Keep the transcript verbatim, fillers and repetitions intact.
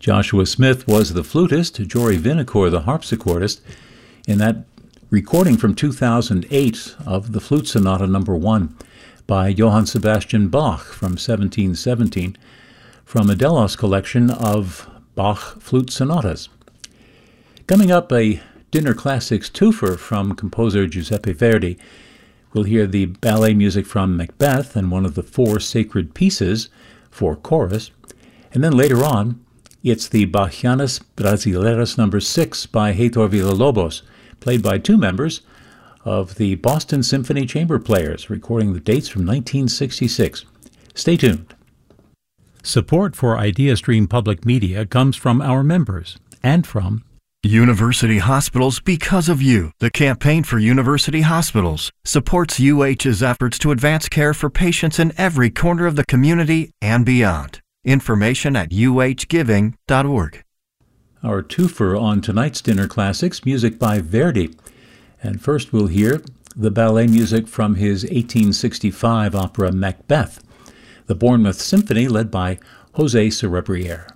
Joshua Smith was the flutist, Jory Vinocour the harpsichordist, in that recording from two thousand eight of the Flute Sonata Number One by Johann Sebastian Bach from seventeen seventeen, from a Delos collection of Bach flute sonatas. Coming up, a Dinner Classics twofer from composer Giuseppe Verdi. We'll hear the ballet music from Macbeth and one of the four sacred pieces for chorus. And then later on, it's the Bachianas Brasileiras number six by Heitor Villa-Lobos, played by two members of the Boston Symphony Chamber Players, recording the dates from nineteen sixty-six. Stay tuned. Support for IdeaStream Public Media comes from our members and from University Hospitals Because of You. The Campaign for University Hospitals supports U H's efforts to advance care for patients in every corner of the community and beyond. Information at u h giving dot org. Our twofer on tonight's Dinner Classics, music by Verdi. And first we'll hear the ballet music from his eighteen sixty-five opera Macbeth, the Bournemouth Symphony led by José Cerebriere.